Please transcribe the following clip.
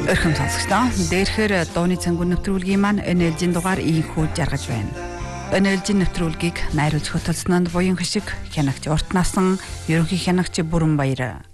Өрхөм сонсогчдоо дээрхээр дууны цангуун нэвтрүүлгийн маань NLG-ийн дугаар ийхүү жаргаж байна. NLG-ийн нэвтрүүлгийг найруулж хөтөлснөнд буян хишиг хянагч урт насан ерөнхий хянагч Бүрэн Баяр.